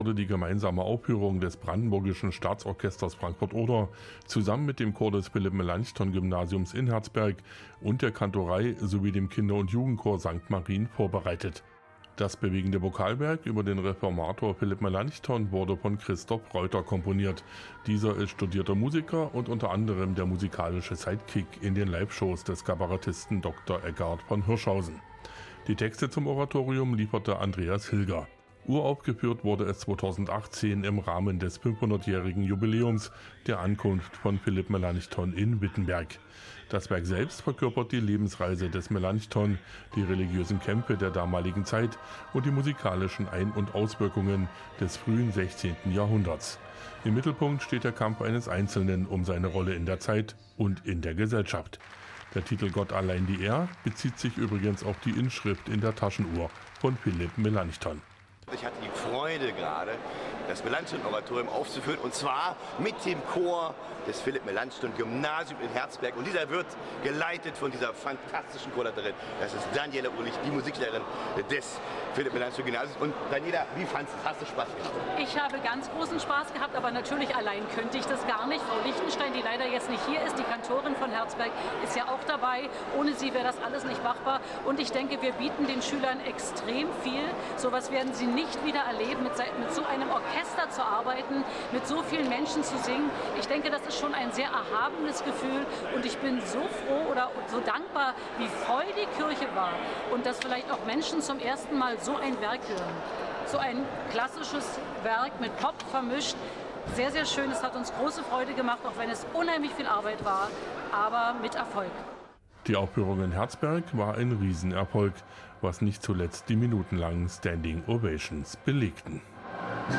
Wurde die gemeinsame Aufführung des Brandenburgischen Staatsorchesters Frankfurt-Oder zusammen mit dem Chor des Philipp-Melanchthon-Gymnasiums in Herzberg und der Kantorei sowie dem Kinder- und Jugendchor St. Marien vorbereitet. Das bewegende Vokalwerk über den Reformator Philipp Melanchthon wurde von Christoph Reuter komponiert. Dieser ist studierter Musiker und unter anderem der musikalische Sidekick in den Live-Shows des Kabarettisten Dr. Eggard von Hirschhausen. Die Texte zum Oratorium lieferte Andreas Hilger. Uraufgeführt wurde es 2018 im Rahmen des 500-jährigen Jubiläums der Ankunft von Philipp Melanchthon in Wittenberg. Das Werk selbst verkörpert die Lebensreise des Melanchthon, die religiösen Kämpfe der damaligen Zeit und die musikalischen Ein- und Auswirkungen des frühen 16. Jahrhunderts. Im Mittelpunkt steht der Kampf eines Einzelnen um seine Rolle in der Zeit und in der Gesellschaft. Der Titel Gott allein die Ehr bezieht sich übrigens auf die Inschrift in der Taschenuhr von Philipp Melanchthon. Ich hatte die Freude gerade, das Melanchthon-Oratorium aufzuführen, und zwar mit dem Chor des Philipp-Melanchthon-Gymnasiums in Herzberg. Und dieser wird geleitet von dieser fantastischen Chorleiterin. Das ist Daniela Uhrlich, die Musiklehrerin des Philipp-Melanchthon-Gymnasiums. Und Daniela, wie fandest du es? Hast du Spaß gehabt? Ich habe ganz großen Spaß gehabt, aber natürlich allein könnte ich das gar nicht. Frau Lichtenstein, die leider jetzt nicht hier ist, die Kantorin von Herzberg, ist ja auch dabei. Ohne sie wäre das alles nicht machbar. Und ich denke, wir bieten den Schülern extrem viel. Sowas werden sie nicht wieder erleben, mit so einem Orchester zu arbeiten, mit so vielen Menschen zu singen. Ich denke, das ist schon ein sehr erhabenes Gefühl, und ich bin so froh oder so dankbar, wie voll die Kirche war und dass vielleicht auch Menschen zum ersten Mal so ein Werk hören. So ein klassisches Werk mit Pop vermischt. Sehr, sehr schön. Es hat uns große Freude gemacht, auch wenn es unheimlich viel Arbeit war, aber mit Erfolg. Die Aufführung in Herzberg war ein Riesenerfolg, was nicht zuletzt die minutenlangen Standing Ovations belegten.